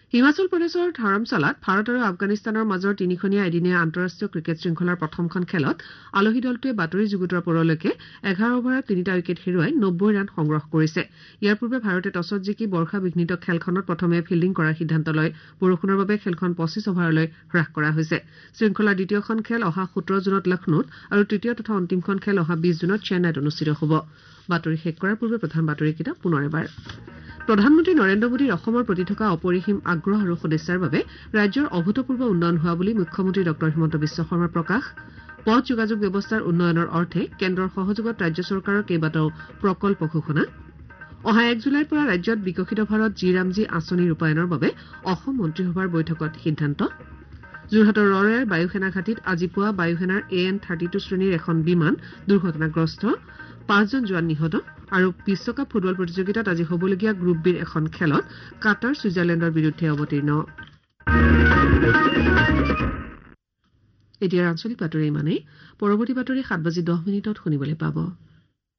হিমাচল প্ৰদেশৰ ধৰমশালাত ভাৰত আৰু আফগানিস্তানৰ মাজৰ তিনিখনীয়া এদিনীয়া আন্তঃৰাষ্ট্ৰীয় ক্ৰিকেট শৃংখলাৰ প্ৰথমখন খেলত আলহী দলটোৱে বাতৰি যুগুতোৱাৰ পৰলৈকে 11 অভাৰত 3টা উইকেট হেৰুৱাই 90 ৰান সংগ্ৰহ কৰিছে। ইয়াৰ পূৰ্বে ভাৰতে টছত জিকি বৰ্ষা বিঘ্নিত খেলখনত প্ৰথমে ফিল্ডিং কৰাৰ সিদ্ধান্ত লয়। বৰষুণৰ বাবে খেলখন 25 অভাৰলৈ হ্ৰাস কৰা হৈছে। শৃংখলাৰ দ্বিতীয়খন খেল অহা 17 জুনত লক্ষ্ণৌত আৰু তৃতীয় তথা অন্তিমখন খেল অহা 20 জুনত চেন্নাইত অনুষ্ঠিত হ'ব। বাতৰি শেষ কৰাৰ পূৰ্বে প্ৰধান বাতৰিকেইটা পুনৰ এবাৰ। প্ৰধানমন্ত্ৰী নৰেন্দ্ৰ মোদীৰ অসমৰ প্ৰতি থকা অপৰিসীম আগ্ৰহ আৰু সদিচ্ছাৰ বাবে ৰাজ্যৰ অভূতপূৰ্ব উন্নয়ন হোৱা বুলি মুখ্যমন্ত্ৰী ডঃ হিমন্ত বিশ্ব শৰ্মাৰ প্ৰকাশ। পথ যোগাযোগ ব্যৱস্থাৰ উন্নয়নৰ অৰ্থে কেন্দ্ৰৰ সহযোগত ৰাজ্য চৰকাৰৰ কেইবাটাও প্ৰকল্প ঘোষণা। অহা 1 জুলাইৰ পৰা ৰাজ্যত বিকশিত ভাৰত জি-ৰামজি আঁচনি ৰূপায়ণৰ বাবে অসম মন্ত্ৰীসভাৰ বৈঠকত সিদ্ধান্ত। যোৰহাটৰ ৰৰৈয়াৰ বায়ুসেনা ঘাটিত আজি পুৱা বায়ুসেনাৰ AN-32 শ্ৰেণীৰ এখন বিমান দুৰ্ঘটনাগ্ৰস্ত। 5জন জোৱান নিহত। আৰু বিশ্বকাপ ফুটবল প্ৰতিযোগিতাত আজি হ'বলগীয়া গ্ৰুপ বিৰ এখন খেলত কাটাৰ ছুইজাৰলেণ্ডৰ বিৰুদ্ধে অৱতীৰ্ণ। এতিয়া আঞ্চলিক বাতৰি ইমানেই। পৰৱৰ্তী বাতৰি 7:10 শুনিবলৈ পাব।